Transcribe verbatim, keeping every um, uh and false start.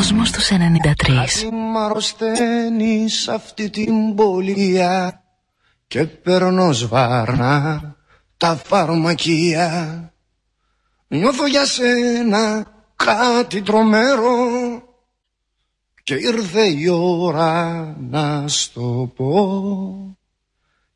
Κόσμος τους ενενήντα τρία. Κάτι μ' αρρωσταίνει σ' αυτή την πολία και παίρνω σβάρνα τα φαρμακεία. Νιώθω για σένα κάτι τρομερό και ήρθε η ώρα να στο πω.